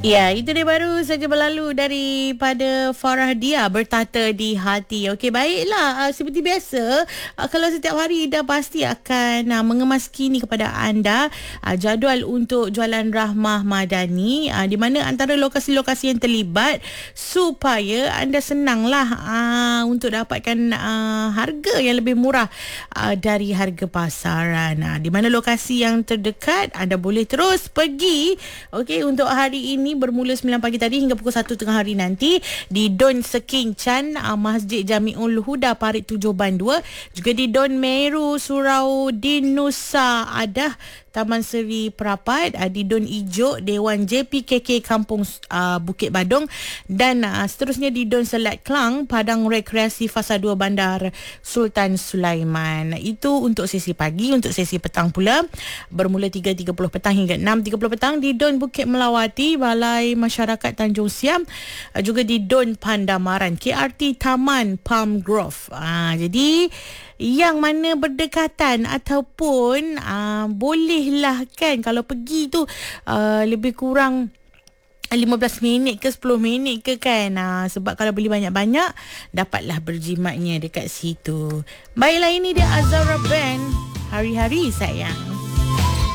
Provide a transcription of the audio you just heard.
Ya, itu dia baru saja berlalu daripada Farah Dia, Bertata di Hati. Okey, baiklah. Seperti biasa, kalau setiap hari dah pasti akan mengemas kini kepada anda jadual untuk jualan Rahmah Madani, di mana antara lokasi-lokasi yang terlibat supaya anda senanglah untuk dapatkan harga yang lebih murah dari harga pasaran. Di mana lokasi yang terdekat, anda boleh terus pergi. Okey, untuk hari ini bermula 9 pagi tadi hingga pukul 1 tengah hari nanti di Don Sekinchan, Masjid Jamiul Huda Parit 7 Bandua, juga di Don Meru Surau Din Nusa Adah Taman Seri Perapat, di Don Ijo Dewan JPKK Kampung Bukit Badung, dan seterusnya di Don Selat Klang Padang Rekreasi Fasa 2 Bandar Sultan Sulaiman. Itu untuk sesi pagi. Untuk sesi petang pula bermula 3.30 petang hingga 6.30 petang di Don Bukit Melawati Balai Masyarakat Tanjung Siam, juga di Don Pandamaran KRT Taman Palm Grove. Jadi yang mana berdekatan ataupun bolehlah kan kalau pergi tu lebih kurang 15 minit ke 10 minit ke kan, sebab kalau beli banyak-banyak dapatlah berjimatnya dekat situ. Baiklah, ini dia Azara Band, Hari-Hari Sayang.